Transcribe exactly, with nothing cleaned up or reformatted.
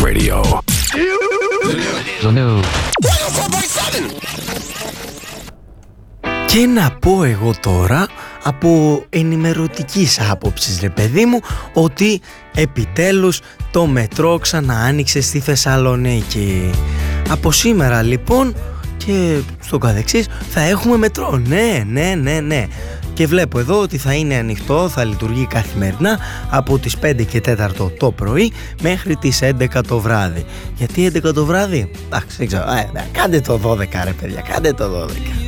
Radio. The new. Και να πω εγώ τώρα από ενημερωτικής άποψης, ρε παιδί μου, ότι επιτέλους το μετρό ξανά άνοιξε στη Θεσσαλονίκη. Από σήμερα λοιπόν και στο καθεξής θα έχουμε μετρό. Ναι, ναι, ναι, ναι. Και βλέπω εδώ ότι θα είναι ανοιχτό, θα λειτουργεί καθημερινά από τις πέντε και τέσσερα το πρωί μέχρι τις έντεκα το βράδυ. Γιατί έντεκα το βράδυ? Εντάξει, δεν ξέρω. Α, κάντε το δώδεκα ρε παιδιά, κάντε το δώδεκα.